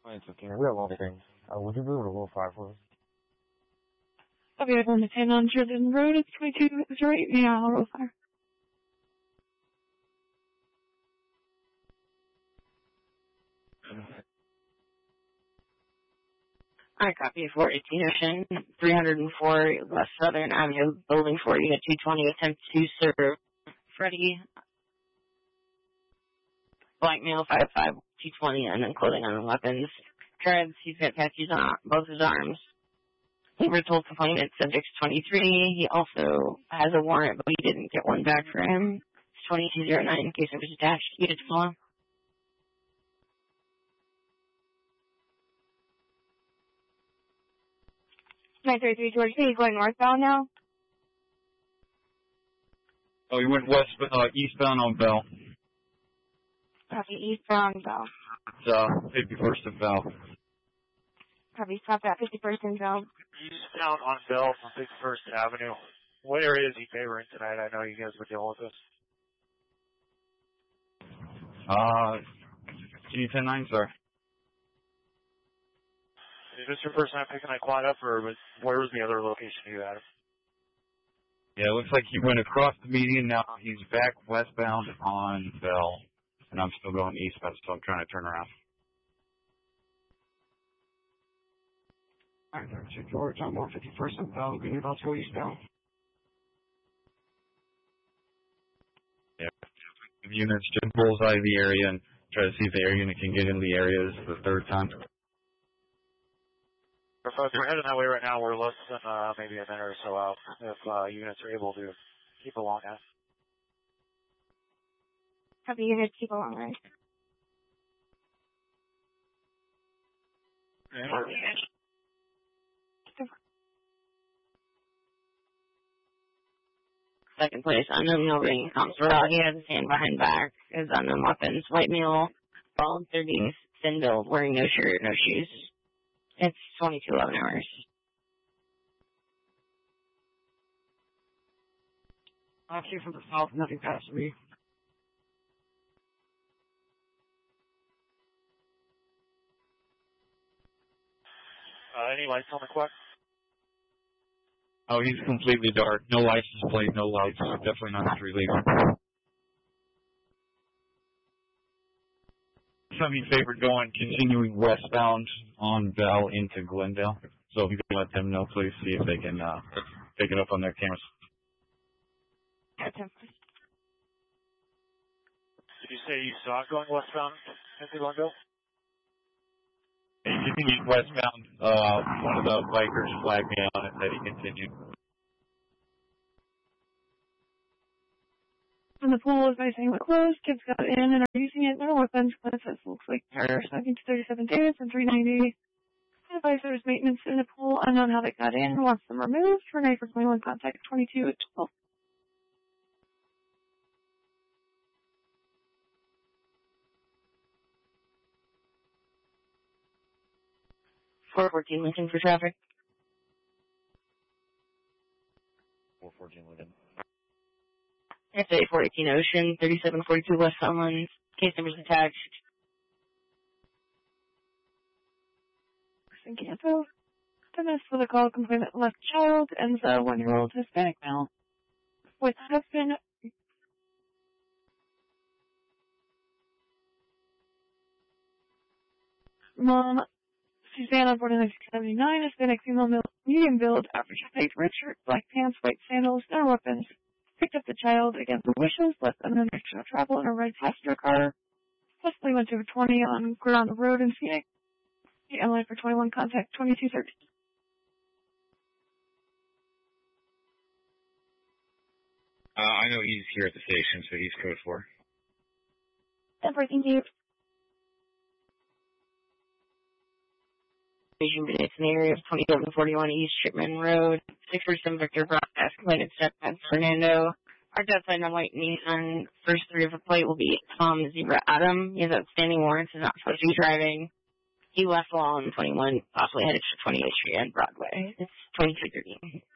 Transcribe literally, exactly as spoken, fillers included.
It's okay. We have all the things. Uh, would you be able to roll five for us? Okay, I'm going to ten on Jordan Road. It's twenty-two right now. I'll roll fire. I copy four eighteen Ocean, three oh four West Southern Avenue, Building four, Unit two twenty, attempt to serve Freddie. Blackmail five five two twenty, and then clothing on weapons. Treads, he's got tattoos on both his arms. He was told complainant subject twenty-three. He also has a warrant, but we didn't get one back for him. It's twenty-two oh nine, in case it was attached. Unit to follow. nine thirty-three George C. Going northbound now? Oh, you went west, uh, eastbound on Bell. Copy eastbound Bell. It's, uh, fifty-first and Bell. Copy, stop at fifty-first and Bell. Eastbound on Bell from fifty-first Avenue. What area is he favoring tonight? I know you guys were dealing with this. Uh, can you ten nine, sir? Is this your first time picking that quad up, or was, where was the other location you had him? Yeah, it looks like he went across the median. Now he's back westbound on Bell, and I'm still going eastbound, so I'm trying to turn around. nine thirty-two George, I'm on fifty-first and Bell. You're about to go eastbound. Yeah. Units just bullseye the area and try to see if the air unit can get in the area. This is the third time. If uh, we're heading that way right now, we're less than uh, maybe a minute or so out. If uh, units are able to keep along that. Copy, units keep along, right? Yeah. Second place, unknown male ring comes around. He has his hand behind back. His unknown weapons. White male, bald, thirty, thin build, wearing no shirt, no shoes. It's twenty-two eleven hours. Actually, from the south, nothing past me. Uh, any lights on the quad? Oh, he's completely dark. No license plate, no lights. Definitely not street legal. Some he favored going, continuing westbound on Bell into Glendale. So if you can let them know, please, see if they can uh, pick it up on their cameras. Did you say you saw it going westbound into Glendale? He continued westbound. Uh, one of the bikers flagged me on it that he continued. And the pool is by saying we're closed. Kids got in and are using it. No weapons. This looks like terror. So I think it's thirty-seven days and three ninety. Advise there's maintenance in the pool. Unknown how they got in. Wants them removed. For night for twenty-one contact twenty-two at twelve. four fourteen Lincoln for traffic. four fourteen Lincoln. F A four eighteen Ocean, thirty-seven forty-two West Sunlands. Case numbers attached. Encanto. Dennis with a call complainant left child and a one-year-old Hispanic male with husband. Mom, Susanna, born in nineteen seventy-nine, Hispanic female, medium build, average height, red shirt, black pants, white sandals, no weapons. Picked up the child against the wishes, left them in extra travel in a red passenger car. Possibly went to a twenty on Grand Road in Phoenix. The M line for twenty-one contact twenty-two thirty. Uh, I know he's here at the station, so he's code four. Everything you. It's in the area of twenty-seven forty-one East Shipman Road. six forty-seven Victor Broadcast complainant step at Fernando. Our death line on white Nissan. First three of the plate will be Tom Zebra Adam. He has outstanding warrants and not supposed to be driving. He left while on twenty-one, possibly headed to twenty-eighth Street and Broadway. It's twenty-three thirty.